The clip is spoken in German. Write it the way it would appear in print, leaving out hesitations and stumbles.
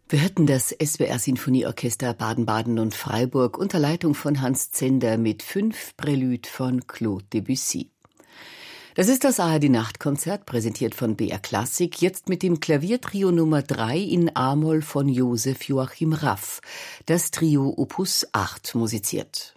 Wir hörten das SWR-Sinfonieorchester Baden-Baden und Freiburg unter Leitung von Hans Zender mit 5 Préludes von Claude Debussy. Das ist das ARD-Nachtkonzert, präsentiert von BR Klassik, jetzt mit dem Klaviertrio Nummer 3 in A-Moll von Josef Joachim Raff. Das Trio Opus 8 musiziert.